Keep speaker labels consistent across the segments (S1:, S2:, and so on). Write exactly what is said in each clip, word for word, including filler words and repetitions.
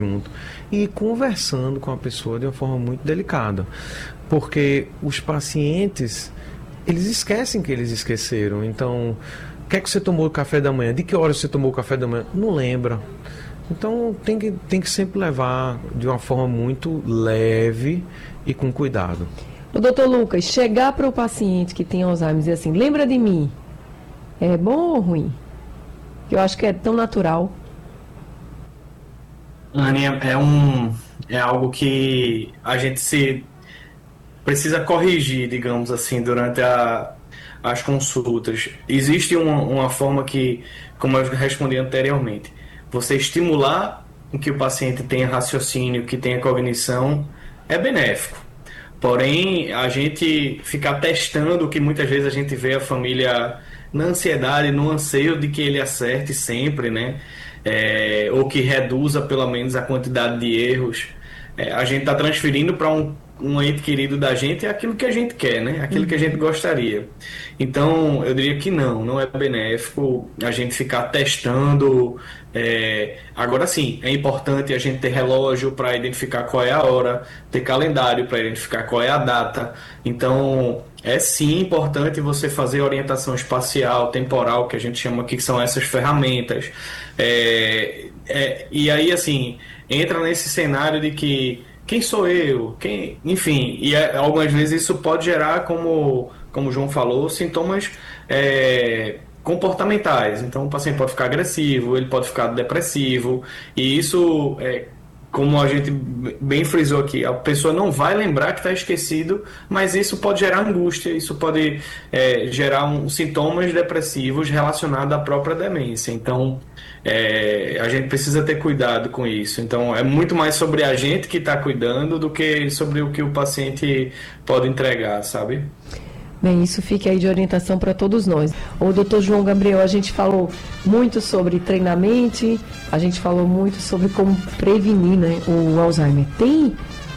S1: junto e conversando com a pessoa de uma forma muito delicada, porque os pacientes, eles esquecem que eles esqueceram. Então, o que é que você tomou o café da manhã? De que hora você tomou o café da manhã? Não lembra. Então, tem que, tem que sempre levar de uma forma muito leve e com cuidado.
S2: O doutor Lucas, chegar para o paciente que tem Alzheimer e dizer assim, lembra de mim, é bom ou ruim? Eu acho que é tão natural.
S3: Anne, é, um, é algo que a gente se precisa corrigir, digamos assim, durante a, as consultas. Existe uma, uma forma que, como eu respondi anteriormente, você estimular que o paciente tenha raciocínio, que tenha cognição, é benéfico. Porém, a gente ficar testando, que muitas vezes a gente vê a família na ansiedade, no anseio de que ele acerte sempre, né? É, ou que reduza pelo menos a quantidade de erros. É, a gente está transferindo para um, um ente querido da gente aquilo que a gente quer, né? Aquilo que a gente gostaria. Então, eu diria que não, não é benéfico a gente ficar testando. É, agora sim, é importante a gente ter relógio para identificar qual é a hora, ter calendário para identificar qual é a data. Então, é sim importante você fazer orientação espacial, temporal, que a gente chama aqui, que são essas ferramentas. É, é, e aí, assim, entra nesse cenário de que quem sou eu? Quem, enfim, e é, algumas vezes isso pode gerar, como, como o João falou, sintomas é, comportamentais. Então, o paciente pode ficar agressivo, ele pode ficar depressivo, e isso, é, como a gente bem frisou aqui, a pessoa não vai lembrar que está esquecido, mas isso pode gerar angústia, isso pode é, gerar um, sintomas depressivos relacionados à própria demência. Então, é, a gente precisa ter cuidado com isso. Então, é muito mais sobre a gente que está cuidando do que sobre o que o paciente pode entregar, sabe?
S2: Bem, isso fica aí de orientação para todos nós. O doutor João Gabriel, a gente falou muito sobre treinamento, a gente falou muito sobre como prevenir, né, o Alzheimer. Tem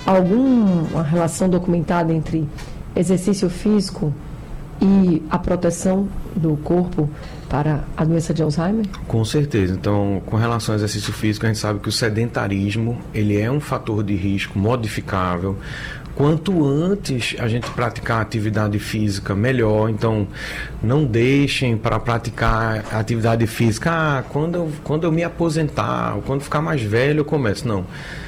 S2: alguma relação documentada entre exercício físico e a proteção do corpo para a doença de Alzheimer?
S1: Com certeza. Então, com relação ao exercício físico, a gente sabe que o sedentarismo, ele é um fator de risco modificável. Quanto antes a gente praticar atividade física, melhor. Então, não deixem para praticar atividade física, ah, quando eu, quando eu me aposentar, ou quando ficar mais velho eu começo. Não.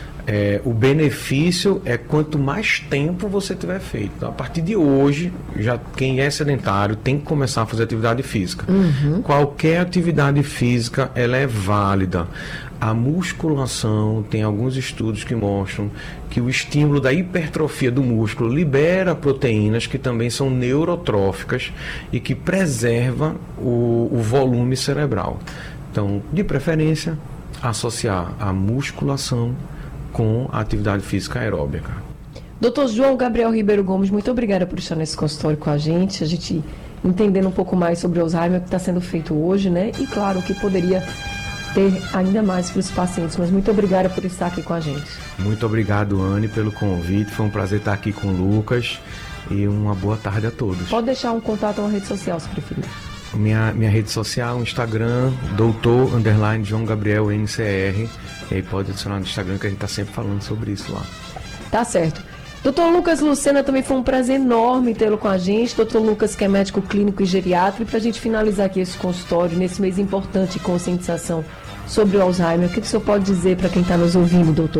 S1: É, o benefício é quanto mais tempo você tiver feito. Então, a partir de hoje, já quem é sedentário tem que começar a fazer atividade física. Uhum. Qualquer atividade física, ela é válida. A musculação, tem alguns estudos que mostram que o estímulo da hipertrofia do músculo libera proteínas que também são neurotróficas e que preserva o, o volume cerebral. Então, de preferência, associar a musculação com a atividade física aeróbica.
S2: doutor João Gabriel Ribeiro Gomes, muito obrigada por estar nesse consultório com a gente, a gente entendendo um pouco mais sobre o Alzheimer, o que está sendo feito hoje, né? E claro, o que poderia ter ainda mais para os pacientes, mas muito obrigada por estar aqui com a gente.
S1: Muito obrigado, Anne, pelo convite, foi um prazer estar aqui com o Lucas e uma boa tarde a todos.
S2: Pode deixar um contato na rede social, se preferir.
S1: Minha, minha rede social, Instagram, doutor underline João Gabriel N C R, e aí pode adicionar no Instagram que a gente está sempre falando sobre isso lá.
S2: Tá certo. doutor Lucas Lucena, também foi um prazer enorme tê-lo com a gente. doutor Lucas, que é médico clínico e geriatra, e para a gente finalizar aqui esse consultório, nesse mês importante de conscientização sobre o Alzheimer, o que, que o senhor pode dizer para quem está nos ouvindo, doutor?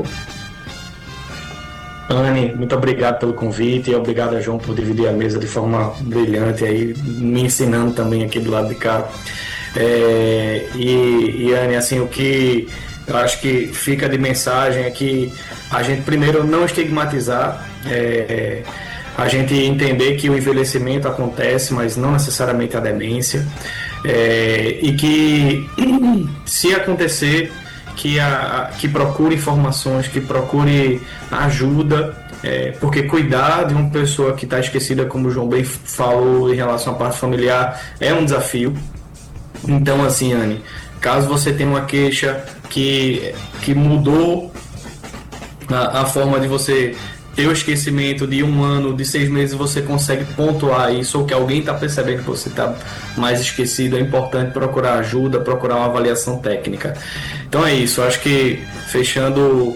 S3: Anne, muito obrigado pelo convite e obrigado a João por dividir a mesa de forma brilhante aí, me ensinando também aqui do lado de cá. É, e, e Anne, assim, o que eu acho que fica de mensagem é que a gente primeiro não estigmatizar, é, a gente entender que o envelhecimento acontece, mas não necessariamente a demência, é, e que se acontecer, que, a, que procure informações, que procure ajuda, é, porque cuidar de uma pessoa que está esquecida, como o João bem falou, em relação à parte familiar, é um desafio. Então, assim, Anne, caso você tenha uma queixa que, que mudou a, a forma de você ter o esquecimento de um ano, de seis meses, você consegue pontuar isso, ou que alguém está percebendo que você está mais esquecido, é importante procurar ajuda, procurar uma avaliação técnica. Então é isso, acho que fechando